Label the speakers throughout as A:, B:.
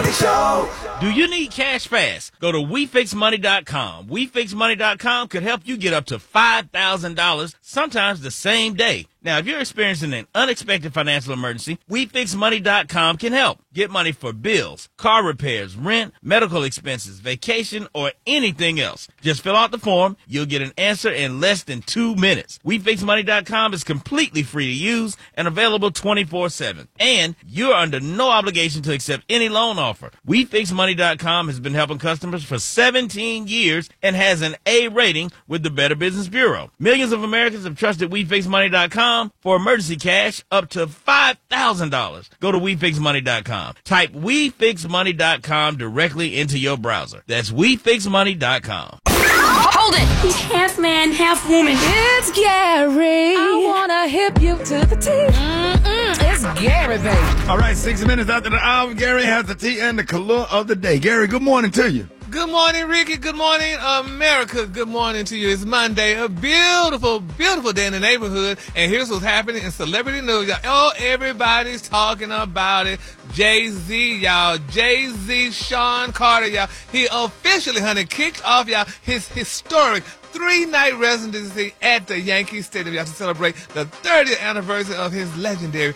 A: Show.
B: Do you need cash fast? Go to WeFixMoney.com. WeFixMoney.com could help you get up to $5,000, sometimes the same day. Now, if you're experiencing an unexpected financial emergency, WeFixMoney.com can help. Get money for bills, car repairs, rent, medical expenses, vacation, or anything else. Just fill out the form. You'll get an answer in less than 2 minutes. WeFixMoney.com is completely free to use and available 24/7. And you're under no obligation to accept any loan offer. WeFixMoney.com has been helping customers for 17 years and has an A rating with the Better Business Bureau. Millions of Americans have trusted WeFixMoney.com for emergency cash up to $5,000. Go to WeFixMoney.com. Type WeFixMoney.com directly into your browser. That's WeFixMoney.com.
C: Hold it!
D: He's half man, half woman.
C: It's Gary.
D: I wanna hip you to the T.
C: It's Gary, baby.
E: All right, 6 minutes after the hour, Gary has the tea and the color of the day. Gary, good morning to you.
F: Good morning, Ricky. Good morning, America. Good morning to you. It's Monday, a beautiful, beautiful day in the neighborhood. And here's what's happening in celebrity news, y'all. Oh, everybody's talking about it. Jay-Z, y'all. Jay-Z, Sean Carter, y'all. He officially, honey, kicked off, y'all, his historic 3-night residency at the Yankee Stadium, y'all, to celebrate the 30th anniversary of his legendary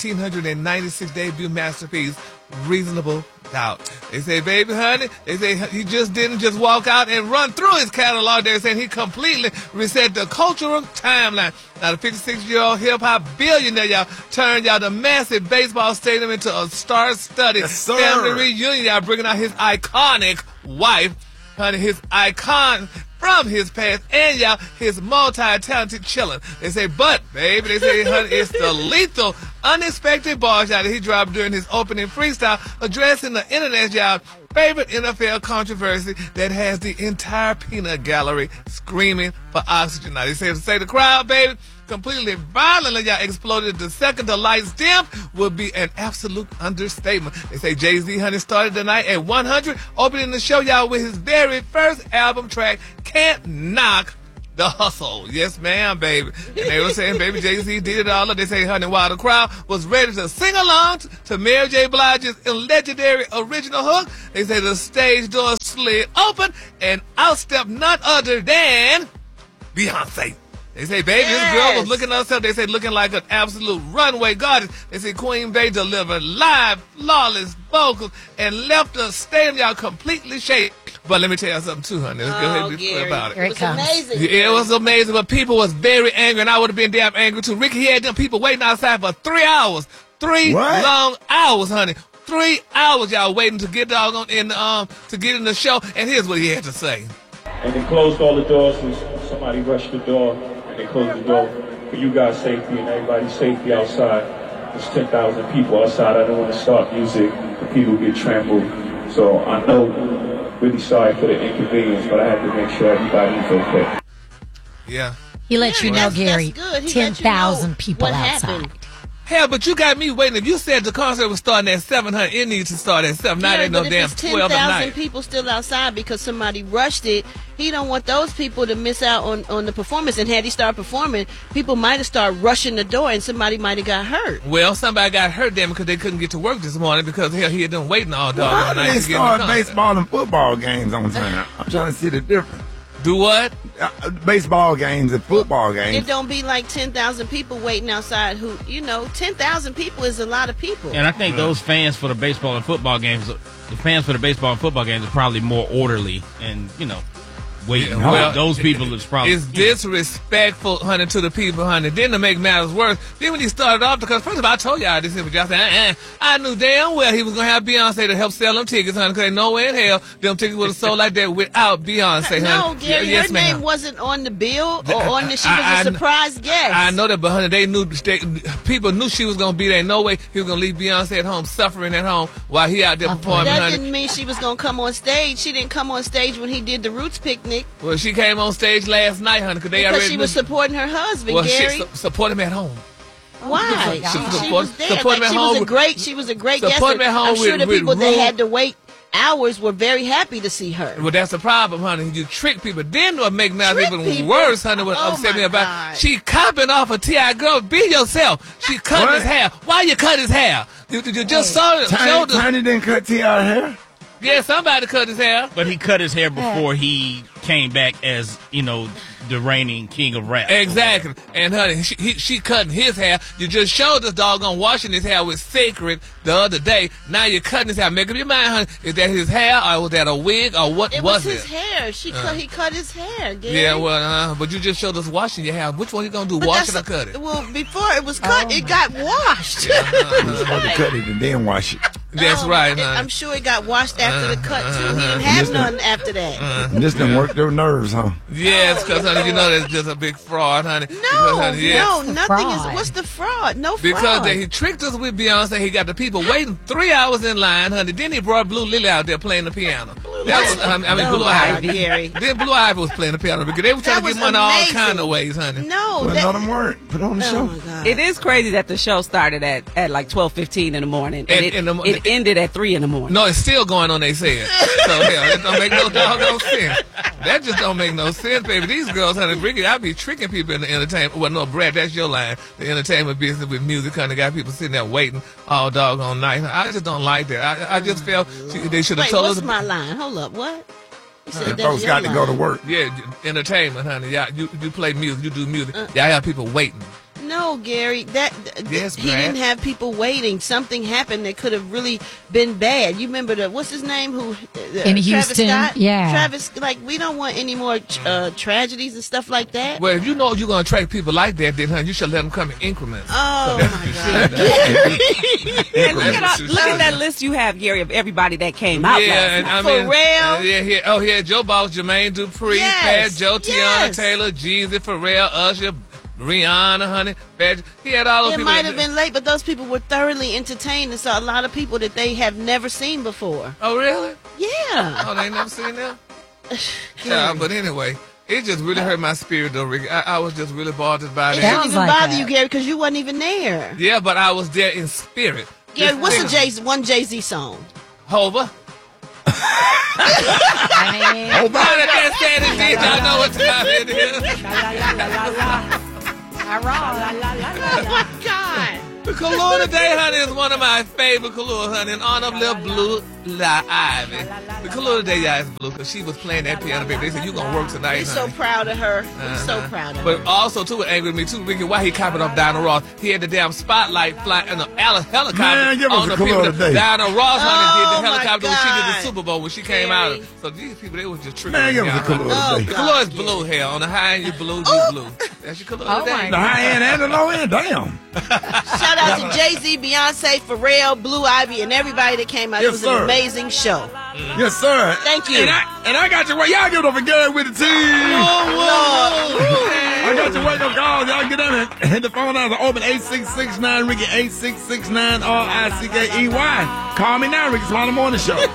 F: 1996 debut masterpiece, Reasonable Doubt. They say, baby, honey, they say he just didn't just walk out and run through his catalog. They're saying he completely reset the cultural timeline. Now, the 56-year-old hip-hop billionaire, y'all, turned, y'all, the massive baseball stadium into a star-studded family reunion, y'all, bringing out his iconic wife, honey, his icon from his past, and y'all, his multi-talented children. They say, but, baby, they say, honey, it's the lethal, unexpected bars, y'all, that he dropped during his opening freestyle, addressing the internet, y'all, favorite NFL controversy that has the entire peanut gallery screaming for oxygen. Now, they say the crowd, baby, completely violently, y'all, exploded the second the lights dim would be an absolute understatement. They say Jay-Z, honey, started the night at 100, opening the show, y'all, with his very first album track, Can't Knock the Hustle. Yes, ma'am, baby. And they were saying, baby, Jay-Z did it all up. They say, honey, while the crowd was ready to sing along to Mary J. Blige's legendary original hook, they say the stage door slid open and out stepped none other than Beyonce. They say, baby, this girl was looking herself, they say, looking like an absolute runway goddess. They say Queen Bey delivered live, flawless vocals and left the stadium, y'all, completely shaken. But let me tell you something, too, honey. Let's go ahead and be clear about it.
C: Here it comes.
D: Amazing.
F: Yeah, it was amazing, but people was very angry, and I would have been damn angry, too. Ricky, he had them people waiting outside for 3 hours. Three long hours, honey. 3 hours, y'all, waiting to get doggone in, to get in the show. And here's what he had to say.
G: And they closed all the doors, so somebody rushed the door, and they closed the door for you guys' safety and everybody's safety outside. There's 10,000 people outside. I don't want to start music, the people get trampled. So I know, really sorry for the inconvenience, but I had to make sure everybody was okay.
F: Yeah.
C: He let you know, Gary,
D: that's good.
C: 10,000 people
D: what
C: outside.
D: happened.
F: Hell, but you got me waiting. If you said the concert was starting at 700, it needs to start at 7. Now ain't no damn 12 at night.
D: 10,000 people still outside because somebody rushed it. He don't want those people to miss out on the performance. And had he started performing, people might have started rushing the door and somebody might have got hurt.
F: Well, somebody got hurt then because they couldn't get to work this morning because hell, he had them waiting all day.
E: Why do they start baseball and football games on time? I'm trying to see the difference.
F: Do what?
E: Baseball games and football games.
D: It don't be like 10,000 people waiting outside who, 10,000 people is a lot of people.
B: And I think those fans for the baseball and football games, the fans for the baseball and football games are probably more orderly and, waiting.
F: Yeah, well,
B: those people is probably...
F: It's disrespectful, honey, to the people, honey. Then to make matters worse, then when he started off, because first of all, I told y'all this, but y'all said, I knew damn well he was going to have Beyonce to help sell them tickets, honey, because no way in hell them tickets would have sold like that without Beyonce, honey.
D: No, Gary,
F: yes,
D: her
F: ma'am.
D: name wasn't on the bill or on the, she was a surprise guest.
F: I know that, but honey, people knew she was going to be there. No way he was going to leave Beyonce at home, suffering at home, while he out there performing,
D: that
F: honey.
D: didn't mean she was going to come on stage. She didn't come on stage when he did the Roots picnic.
F: Well, she came on stage last night, honey,
D: because she was supporting her husband,
F: well,
D: Gary.
F: Support him at home.
D: Why? She was there.
F: Support him at home.
D: She was a great guest.
F: Support him at home.
D: I'm sure the
F: with
D: people that had to wait hours were very happy to see her.
F: Well, that's the problem, honey. You trick people. Then what make matters even worse, honey, what upset me about, she copping off a T.I. girl. Be yourself. She cut his hair. Why you cut his hair? You just saw it. Showed us.
E: Tiny didn't cut T.I. hair.
F: Yeah, somebody cut his hair.
B: But he cut his hair before he came back as, the reigning king of rap.
F: Exactly. And honey, she cutting his hair. You just showed us doggone washing his hair with Sacred the other day. Now you're cutting his hair. Make up your mind, honey. Is that his hair or was that a wig or what
D: It
F: was
D: was his
F: it?
D: hair. He cut his hair. Gary.
F: Yeah, well, but you just showed us washing your hair. Which one you gonna do?
D: But
F: Wash it
D: that's
F: or cut it?
D: Well, before it was cut, it got washed.
E: Supposed to cut it and then wash it.
F: That's right, honey.
D: I'm sure it got washed after the cut too. He didn't have none after that.
E: And this didn't work their nerves, huh?
F: Yes, because honey, you know that's just a big fraud, honey.
D: No,
F: Because, honey,
D: no, nothing is.
C: fraud?
D: What's the fraud? No fraud.
F: Because he tricked us with Beyonce. He got the people waiting 3 hours in line, honey. Then he brought Blue Lily out there playing the piano. That was, Blue Ivy.
D: Gary.
F: Then Blue Ivy was playing the piano because they were trying
D: That
F: to get
D: was
F: money all
D: amazing.
F: kind of ways, honey.
D: No,
E: Well,
D: that,
E: none of them weren't. Put on the
D: oh
E: show.
D: my God.
A: It is crazy that the show started at like 12:15 in the morning, and it ended at 3 in the morning.
F: No, it's still going on, they said. So, hell, it don't make no doggone sense. That just don't make no sense, baby. These girls, honey, Ricky, I be tricking people in the entertainment. Well, no, Brad, that's your line. The entertainment business with music, honey, got people sitting there waiting all doggone night. I just don't like that. I just felt they should have
D: Wait,
F: told
D: what's
F: us.
D: my line? Hold up, what? You said
E: The
D: that's
E: folks
D: your
E: got to go to
D: line.
E: work.
F: Yeah, entertainment, honey. Yeah, you play music, you do music. Y'all have people waiting.
D: No, Gary,
F: Yes,
D: he
F: Brad.
D: didn't have people waiting. Something happened that could have really been bad. You remember what's his name? Who
C: In
D: Travis
C: Houston,
D: Scott?
C: yeah.
D: Travis, we don't want any more tragedies and stuff like that.
F: Well, if you know you're going to attract people like that, then, honey, you should let them come in increments.
D: Oh my God!
A: And look at that list you have, Gary, of everybody that came out.
F: Yeah,
A: last
F: and
A: night.
F: I mean,
D: Pharrell.
F: yeah, Joe Boss, Jermaine Dupri,
D: Yes,
F: Fat Joe, Tiana
D: yes.
F: Taylor, Jeezy, Pharrell, Usher, Rihanna, honey. He had all those
D: It
F: people.
D: might have been late, but those people were thoroughly entertained and saw a lot of people that they have never seen before.
F: Oh, really?
D: Yeah.
F: Oh, they ain't never seen them? Yeah, but anyway, it just really hurt my spirit, though, Ricky. I was just really bothered by
D: It
F: that.
D: didn't
C: Sounds
D: even
C: like
D: bother
C: that.
D: you, Gary, because you wasn't even there.
F: Yeah, but I was there in spirit.
D: Gary, what's
F: Just
D: the
F: think-
D: one Jay-Z song?
F: Hover.
C: I mean,
F: Oh, I can't stand it, G. I know what time it is.
D: Oh my God!
F: The Kahlua today, honey, is one of my favorite Kahlua, honey, in honor of little Blue Ivy. The Kahlua today, y'all, is Blue, because she was playing that piano, baby. They said, you going to work tonight,
D: We're so
F: honey.
D: proud of her. We're so proud of her.
F: But also, too, it angered me, too, Ricky, why he copied off Diana Ross. He had the damn spotlight fly in the helicopter
E: Man, give us
F: on
E: a
F: the
E: Kahlua
F: people.
E: today.
F: Diana Ross, honey, did
D: Oh,
F: the
D: my
F: helicopter when she did the
D: God.
F: Super Bowl, when she came
D: Gary.
F: out. So these people, they was just tricking
E: Man, give
F: me
E: us a
F: out, honey.
E: Kahlua
D: Oh,
E: today.
F: The
D: God.
F: Kahlua is blue hair. On the high end, you blue, you blue. That's your Kahlua today.
E: The high end and the low end, damn.
D: Shout out to Jay-Z, Beyonce, Pharrell, Blue Ivy, and everybody that came out.
E: Yes,
D: It was
E: sir.
D: an amazing show.
E: Yes, sir.
D: Thank you.
E: And I got you. Y'all give it up for Gary with the team. I got your wake up calls. Y'all get in and hit the phone out. Open 8669 Ricky 8669 RICKEY. Call me now, Ricky. It's on the morning show.